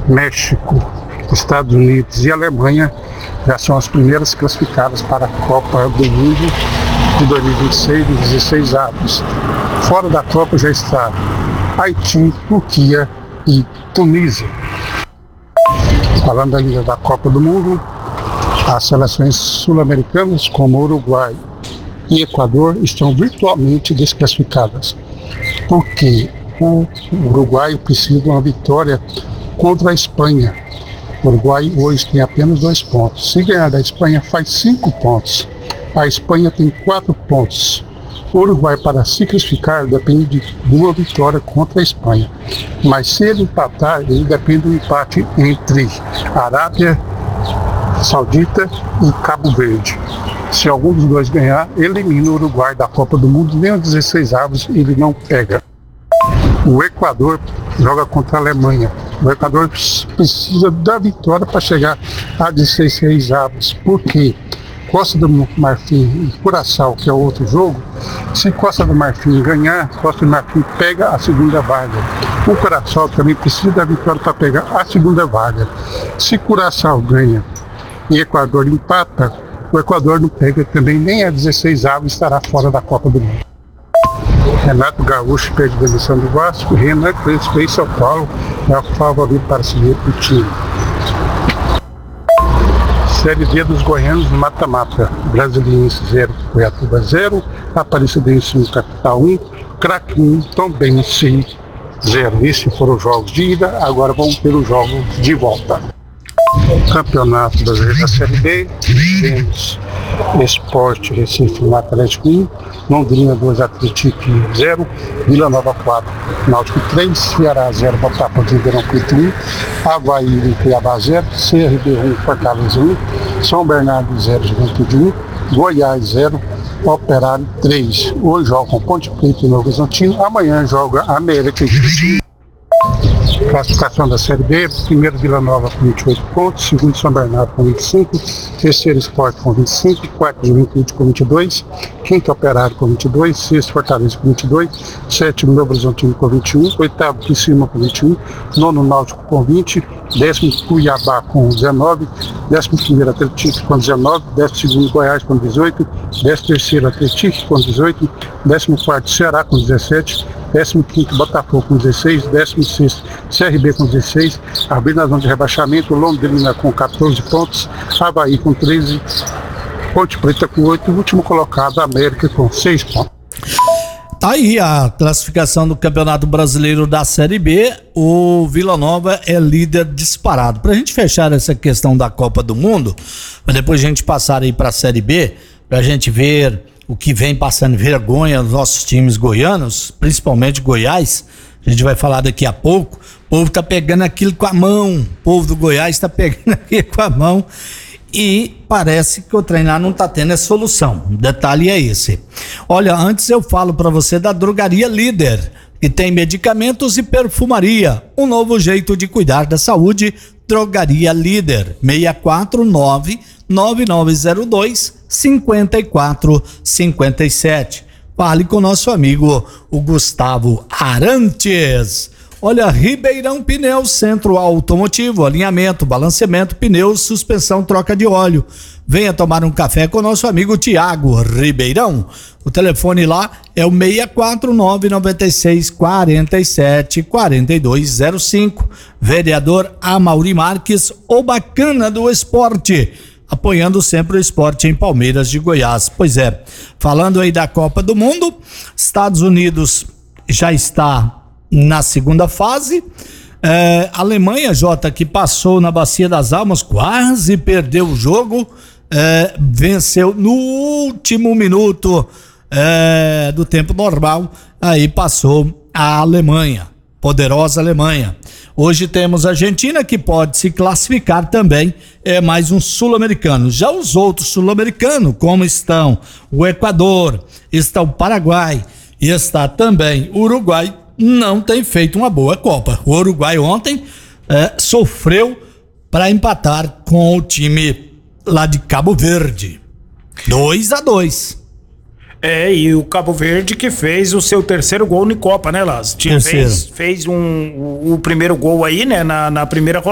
México, Estados Unidos e Alemanha já são as primeiras classificadas para a Copa do Mundo de 2026, de 16 avos. Fora da Copa já está Haiti, Turquia e Tunísia. Falando ainda da Copa do Mundo, as seleções sul-americanas como Uruguai e Equador estão virtualmente desclassificadas, porque o Uruguai precisa de uma vitória contra a Espanha. O Uruguai hoje tem apenas 2 pontos. Se ganhar da Espanha, faz 5 pontos. A Espanha tem 4 pontos. O Uruguai, para se classificar, depende de uma vitória contra a Espanha. Mas se ele empatar, ele depende do empate entre Arábia Saudita e Cabo Verde. Se algum dos dois ganhar, elimina o Uruguai da Copa do Mundo, nem os 16 avos ele não pega. O Equador joga contra a Alemanha. O Equador precisa da vitória para chegar a 16 avos. Por quê? Costa do Marfim e Curaçao, que é o outro jogo, se Costa do Marfim ganhar, Costa do Marfim pega a segunda vaga. O Curaçao também precisa da vitória para pegar a segunda vaga. Se Curaçao ganha e Equador empata, o Equador não pega também nem a 16 avos, estará fora da Copa do Mundo. Renato Gaúcho pede demissão do Vasco, Renan Crespo em São Paulo é o favorito para seguir o time. Série D dos goianos no mata-mata. Brasiliense 0, Cuiabá 0, Aparecidense 1, Capital 1, Craque 1, Tombense 0. Esses foram os jogos de ida, agora vamos ter os jogos de volta. Campeonato Brasileiro da Série B, temos Sport Recife 1, Atlético 1, Londrina 2, Atlético 0, Vila Nova 4, Náutico 3, Ceará 0, Botafogo de Ribeirão Preto 1, Avaí 1, Cuiabá 0, CRB 1, Fortaleza 1, São Bernardo 0, Juventude 1, Goiás 0, Operário 3. Hoje jogam Ponte Preta e Novo Horizontino, amanhã joga América e Curitiba. Classificação da Série B, primeiro Vila Nova com 28 pontos, segundo São Bernardo com 25, terceiro Sport com 25, quarto Juventude com 22, quinto Operário com 22, sexto Fortaleza com 22, sétimo Novo Horizontino com 21, oitavo Criciúma com 21, nono Náutico com 20, décimo Cuiabá com 19, décimo primeiro Atlético com 19, décimo segundo Goiás com 18, décimo terceiro Atlético com 18, décimo quarto Ceará com 17, 15º Botafogo com 16, 16º CRB com 16, abrindo a zona de rebaixamento, Londrina com 14 pontos, Avaí com 13, Ponte Preta com 8, o último colocado, América com 6 pontos. Tá aí a classificação do Campeonato Brasileiro da Série B, o Vila Nova é líder disparado. Pra gente fechar essa questão da Copa do Mundo, pra depois a gente passar aí pra Série B, pra gente ver o que vem passando vergonha nos nossos times goianos, principalmente Goiás, a gente vai falar daqui a pouco. O povo tá pegando aquilo com a mão, o povo do Goiás tá pegando aquilo com a mão e parece que o treinar não tá tendo essa solução. O detalhe é esse. Olha, antes eu falo para você da Drogaria Líder, que tem medicamentos e perfumaria, um novo jeito de cuidar da saúde. Drogaria Líder, 649-9902-5457. Fale com nosso amigo, o Gustavo Arantes. Olha, Ribeirão Pneus, centro automotivo, alinhamento, balanceamento, pneus, suspensão, troca de óleo. Venha tomar um café com nosso amigo Tiago Ribeirão. O telefone lá é o 649-9647-4205. Vereador Amaury Marques, o bacana do esporte, apoiando sempre o esporte em Palmeiras de Goiás. Pois é, falando aí da Copa do Mundo, Estados Unidos já está na segunda fase. Alemanha, Jota, que passou na Bacia das Almas, quase perdeu o jogo, venceu no último minuto do tempo normal, aí passou a Alemanha, poderosa Alemanha. Hoje temos a Argentina, que pode se classificar também, é mais um sul-americano. Já os outros sul-americanos, como estão o Equador, está o Paraguai e está também o Uruguai, não tem feito uma boa Copa. O Uruguai ontem sofreu para empatar com o time lá de Cabo Verde, 2-2. E o Cabo Verde que fez o seu terceiro gol na Copa, né, Lázaro? Fez o primeiro gol aí, né, na primeira rodada.